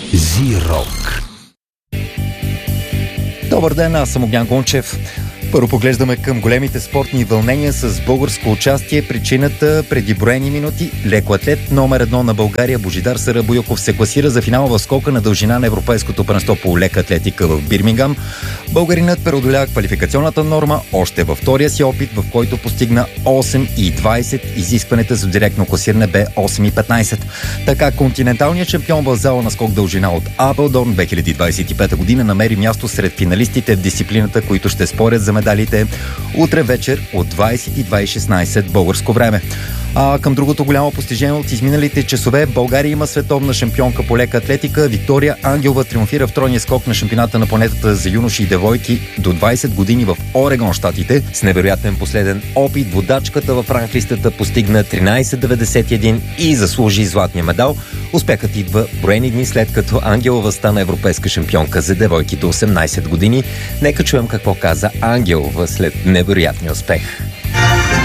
Зирок. Добър ден, аз съм Огнян Гончев. Първо поглеждаме към големите спортни вълнения с българско участие. Причината преди броени минути лекоатлет номер 1 на България Божидар Сарабойоков се класира за финал в скока на дължина на Европейското първенство по лека атлетика в Бирмингам. Българинът преодоля квалификационната норма още във втория си опит, в който постигна 8,20. Изискването за директно класиране бе 8,15. Така континенталният шампион в зала на скок дължина от Апелдорн 2025 година намери място сред финалистите в дисциплината, които ще спорят за медалите утре вечер от 22:16 българско време. Към другото голямо постижение от изминалите часове, България има световна шампионка по лека атлетика. Виктория Ангелова триумфира в тройния скок на шампионата на планетата за юноши и девойки до 20 години в Орегон, щатите. С невероятен последен опит водачката в ранглистата постигна 13,91 и заслужи златния медал. Успехът идва броени дни след като Ангелова стана европейска шампионка за девойки до 18 години. Нека чуем какво каза Ангелова след невероятния успех.